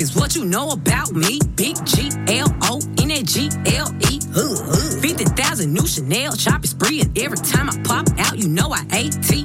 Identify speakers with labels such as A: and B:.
A: niggas, what you know about me? Big G-L-O-N-A-G-L-E. 50,000 new Chanel shopping spree, and every time I pop out, you know I AT.